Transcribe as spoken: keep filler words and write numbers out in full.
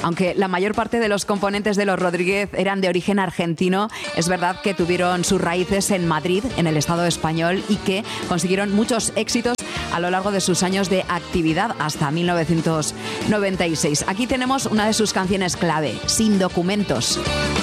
Aunque la mayor parte de los componentes de Los Rodríguez eran de origen argentino, es verdad que tuvieron sus raíces en Madrid, en el Estado español, y que consiguieron muchos éxitos a lo largo de sus años de actividad hasta mil novecientos noventa y seis. Aquí tenemos una de sus canciones clave, Sin Documentos.